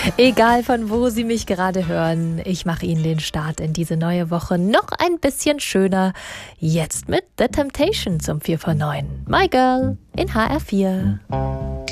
Egal von wo Sie mich gerade hören, ich mache Ihnen den Start in diese neue Woche noch ein bisschen schöner. Jetzt mit The Temptations um 8:45. My Girl in HR4.